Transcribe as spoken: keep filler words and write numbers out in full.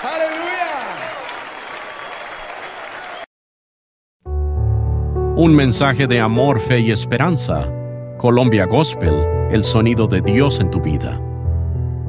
¡Aleluya! Un mensaje de amor, fe y esperanza. Colombia Gospel, el sonido de Dios en tu vida.